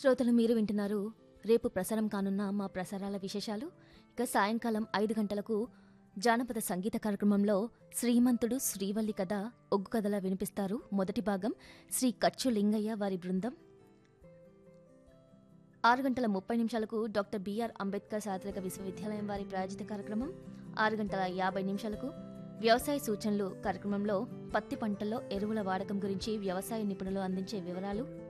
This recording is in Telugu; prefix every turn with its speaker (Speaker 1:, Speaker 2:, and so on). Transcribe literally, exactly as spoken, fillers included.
Speaker 1: శ్రోతలు మీరు వింటున్నారు రేపు ప్రసారం కానున్న మా ప్రసారాల విశేషాలు. ఇక సాయంకాలం ఐదు గంటలకు జానపద సంగీత కార్యక్రమంలో శ్రీమంతుడు శ్రీవల్లి కథ ఒగ్గు కథలా వినిపిస్తారు. మొదటి భాగం శ్రీ కచ్చు లింగయ్య వారి బృందం. ఆరు గంటల ముప్పై నిమిషాలకు డాక్టర్ బిఆర్ అంబేద్కర్ చారిత్రక విశ్వవిద్యాలయం వారి ప్రాయోజిత కార్యక్రమం. ఆరు గంటల యాభై నిమిషాలకు వ్యవసాయ సూచనలు కార్యక్రమంలో పత్తి పంటల్లో ఎరువుల వాడకం గురించి వ్యవసాయ నిపుణులు అందించే వివరాలు.